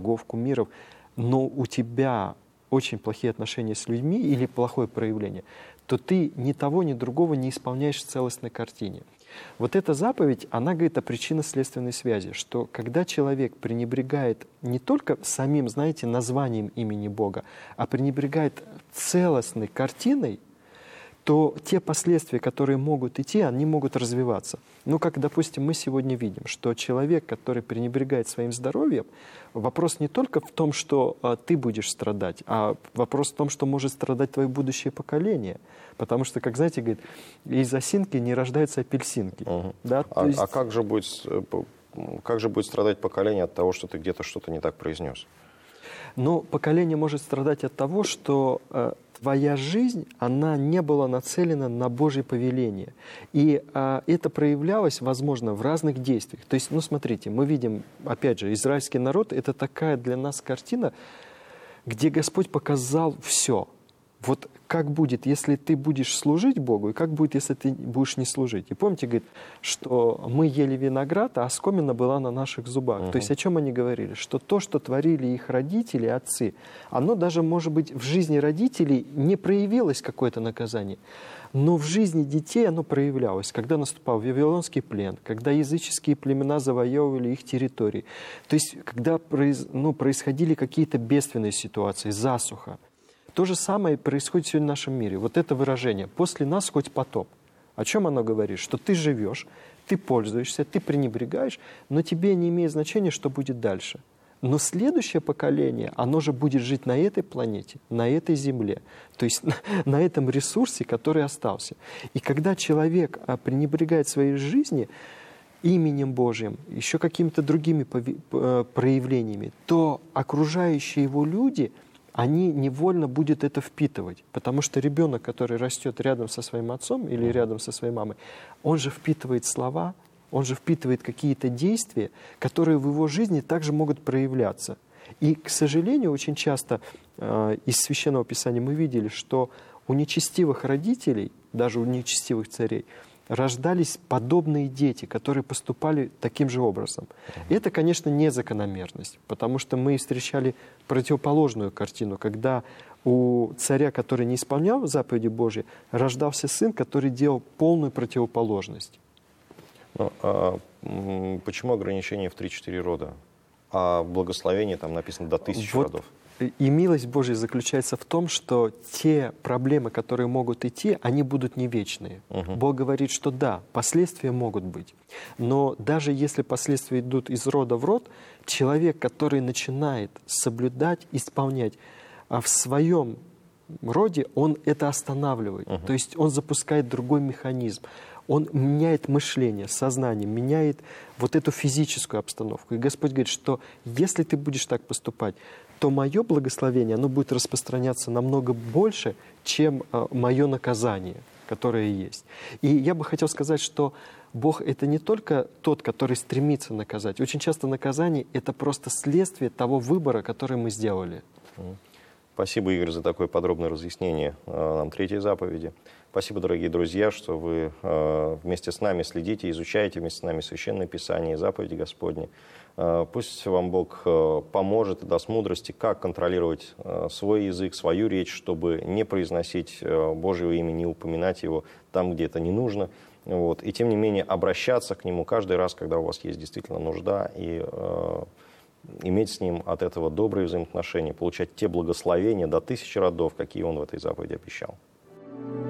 богов, кумиров, но у тебя очень плохие отношения с людьми или плохое проявление, то ты ни того, ни другого не исполняешь в целостной картине. Вот эта заповедь, она говорит о причинно-следственной связи, что когда человек пренебрегает не только самим, знаете, названием имени Бога, а пренебрегает целостной картиной, то те последствия, которые могут идти, они могут развиваться. Ну, как, допустим, мы сегодня видим, что человек, который пренебрегает своим здоровьем, вопрос не только в том, что ты будешь страдать, а вопрос в том, что может страдать твое будущее поколение. Потому что, как знаете, говорит, из осинки не рождаются апельсинки. Да? А как же будет страдать поколение от того, что ты где-то что-то не так произнес? Ну, поколение может страдать от того, что твоя жизнь, она не была нацелена на Божье повеление. И это проявлялось, возможно, в разных действиях. То есть, ну, смотрите, мы видим, опять же, израильский народ — это такая для нас картина, где Господь показал все. Вот как будет, если ты будешь служить Богу, и как будет, если ты будешь не служить. И помните, говорит, что мы ели виноград, а оскомина была на наших зубах. То есть о чем они говорили? Что то, что творили их родители, отцы, оно даже, может быть, в жизни родителей не проявилось какое-то наказание, но в жизни детей оно проявлялось, когда наступал Вавилонский плен, когда языческие племена завоевывали их территории. То есть когда происходили какие-то бедственные ситуации, засуха. То же самое происходит сегодня в нашем мире. Вот это выражение «после нас хоть потоп». О чем оно говорит? Что ты живешь, ты пользуешься, ты пренебрегаешь, но тебе не имеет значения, что будет дальше. Но следующее поколение, оно же будет жить на этой планете, на этой земле, то есть на этом ресурсе, который остался. И когда человек пренебрегает своей жизни именем Божьим, еще какими-то другими проявлениями, то окружающие его люди – они невольно будут это впитывать. Потому что ребенок, который растет рядом со своим отцом или рядом со своей мамой, он же впитывает слова, он же впитывает какие-то действия, которые в его жизни также могут проявляться. И, к сожалению, очень часто из Священного Писания мы видели, что у нечестивых родителей, даже у нечестивых царей, рождались подобные дети, которые поступали таким же образом. И это, конечно, не закономерность, потому что мы встречали противоположную картину, когда у царя, который не исполнял заповеди Божьи, рождался сын, который делал полную противоположность. Почему ограничение в 3-4 рода? А благословение там написано до 1000 родов. И милость Божья заключается в том, что те проблемы, которые могут идти, они будут не вечные. Бог говорит, что да, последствия могут быть. Но даже если последствия идут из рода в род, человек, который начинает соблюдать, исполнять, а в своем роде он это останавливает. То есть он запускает другой механизм. Он меняет мышление, сознание, меняет вот эту физическую обстановку. И Господь говорит, что если ты будешь так поступать, то мое благословение, оно будет распространяться намного больше, чем мое наказание, которое есть. И я бы хотел сказать, что Бог — это не только тот, который стремится наказать. Очень часто наказание — это просто следствие того выбора, который мы сделали. Спасибо, Игорь, за такое подробное разъяснение нам третьей заповеди. Спасибо, дорогие друзья, что вы вместе с нами следите, изучаете вместе с нами Священное Писание и заповеди Господни. Пусть вам Бог поможет и даст мудрости, как контролировать свой язык, свою речь, чтобы не произносить Божьего имени, не упоминать его там, где это не нужно. Вот. И тем не менее обращаться к Нему каждый раз, когда у вас есть действительно нужда, и иметь с Ним от этого добрые взаимоотношения, получать те благословения до 1000 родов, какие Он в этой заповеди обещал.